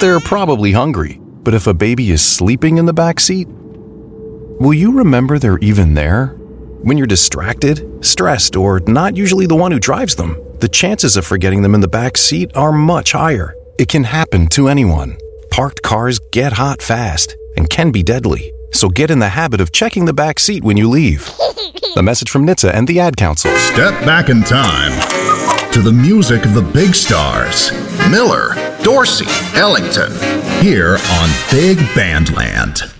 They're probably hungry, but if a baby is sleeping in the back seat, will you remember they're even there? When you're distracted, stressed, or not usually the one who drives them, the chances of forgetting them in the back seat are much higher. It can happen to anyone. Parked cars get hot fast and can be deadly, so get in the habit of checking the back seat when you leave. A message from NHTSA and the Ad Council. Step back in time to the music of the big stars. Miller, Dorsey, Ellington, here on Big Bandland.